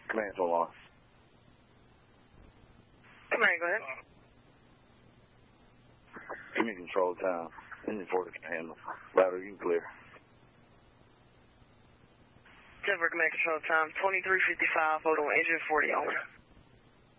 Command to launch. Command, go ahead. Give me control time. Engine 40 can handle. Louder, you can clear. Denver, command control time, 2355, hold on, engine 40 on.